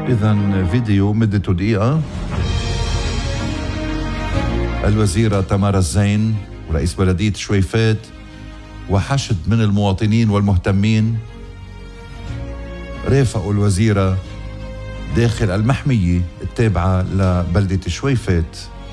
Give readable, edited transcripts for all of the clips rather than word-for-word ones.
إذن فيديو مدته دقيقة. الوزيرة تمارا الزين ورئيس بلدية شويفات وحشد من المواطنين والمهتمين رافقوا الوزيرة داخل المحمية التابعة لبلدة شويفات.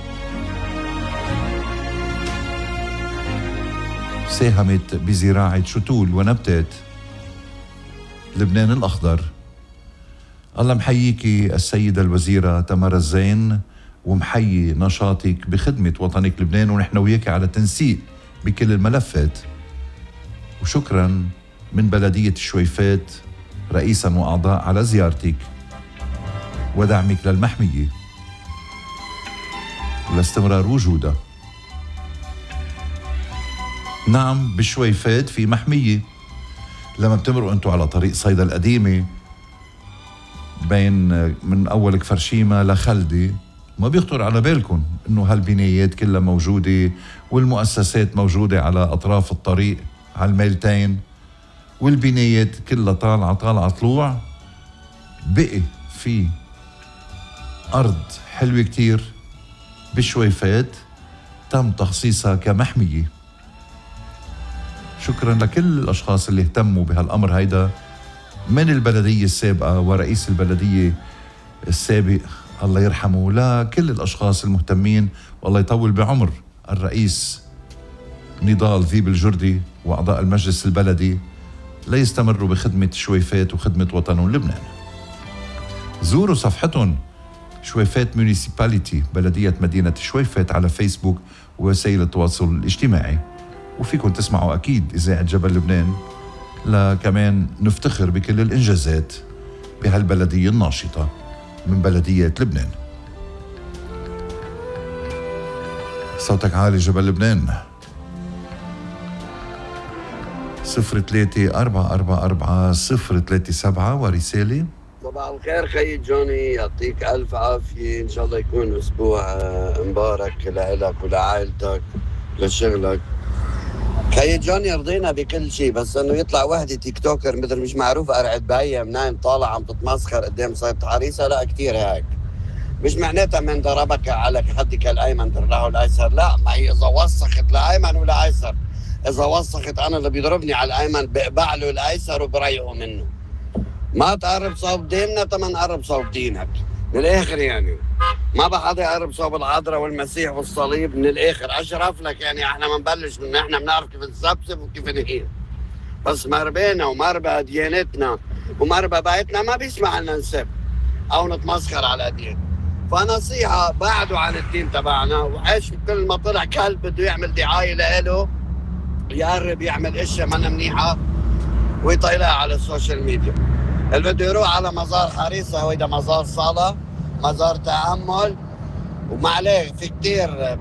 ساهمت بزراعة شتول ونباتات لبنان الأخضر. الله محييكي السيدة الوزيرة تمارا الزين ومحيي نشاطك بخدمة وطنك لبنان، ونحن وياك على تنسيق بكل الملفات. وشكرا من بلدية شويفات رئيسا وأعضاء على زيارتك ودعمك للمحمية ولاستمرار وجودها. نعم، بشويفات في محمية. لما بتمروا انتوا على طريق صيدا القديمة بين من أول كفرشيمة لخلدي ما بيخطر على بالكم انه هالبنايات كلها موجودة والمؤسسات موجودة على أطراف الطريق على الميلتين، والبنايات كلها طالعة طلوع. بقي في أرض حلوة كتير بشويفات تم تخصيصها كمحمية. شكرا لكل الأشخاص اللي اهتموا بهالأمر هيدا من البلدية السابقة ورئيس البلدية السابق الله يرحمه، لكل الأشخاص المهتمين، والله يطول بعمر الرئيس نضال ذيب الجردي وأعضاء المجلس البلدي ليستمروا بخدمة شويفات وخدمة وطنهم لبنان. زوروا صفحتهم شويفات مونيسيباليتي بلدية مدينة شويفات على فيسبوك ووسائل التواصل الاجتماعي، وفيكم تسمعوا أكيد إذاعة جبل لبنان لكمان نفتخر بكل الإنجازات بهالبلدية الناشطة من بلدية لبنان. صوتك عالي جبل لبنان. 03-444-037 ورسالة. صباح الخير خي جوني، يعطيك ألف عافية، إن شاء الله يكون أسبوع مبارك لإلك ولعائلتك لشغلك. خي جوني رضينا بكل شيء، بس انه يطلع وحده تيك توكر مثل مش معروف قرعت باية منايم طالعه عم تتمسخر قدام صيد حريصه، لا كتير هيك. مش معناتها من ضربك على خدك الايمن ترلعه الايسر، لا، ما هي اذا وسخت لا ايمن ولا ايسر. اذا وسخت انا اللي بيضربني على الايمن بقبع له الايسر وبريقه منه. ما تقرب صوب ديننا تمن قرب صوب دينك، من الاخر يعني. ما بحدا يقرب صوب العذراء والمسيح والصليب، من الاخر اشرف لك يعني. احنا ما نبلش من احنا بنعرف كيف نسبسب وكيف نهير، بس مربينا ومربى ديانتنا ومربى بيتنا ما بيسمع لنا نسب او نتمسخر على دين. فنصيحه بعدوا عن الدين تبعنا، وعيش كل ما طلع كلب بده يعمل دعايه لإله يقرب يعمل اشياء ما منيحه ويطيلها على السوشيال ميديا. اللي بده يروح على مزار حريصه هو ده مزار صلاه، مزار تأمل، وما عليه في كتير